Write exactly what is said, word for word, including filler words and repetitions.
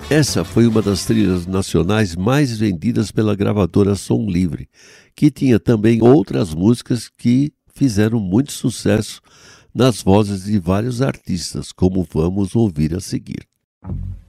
Essa foi uma das trilhas nacionais mais vendidas pela gravadora Som Livre, que tinha também outras músicas que fizeram muito sucesso nas vozes de vários artistas, como vamos ouvir a seguir.